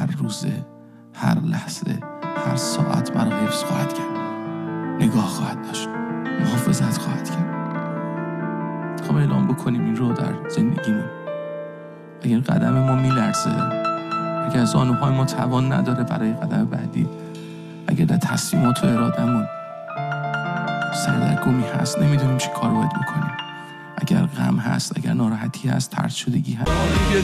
هر روزه، هر لحظه، هر ساعت مرا حفظ خواهد کرد، نگاه خواهد داشت، محافظت خواهد کرد. خب اعلام بکنیم این رو در زندگیمون. اگر قدم ما میلرزه، اگر زانوهای ما توان نداره برای قدم بعدی، اگر در تصمیمات و ارادمون سردرگمی هست، نمیدونیم چی کار باید بکنیم، اگر غم هست، اگر ناراحتی هست، طرد شدگی هست،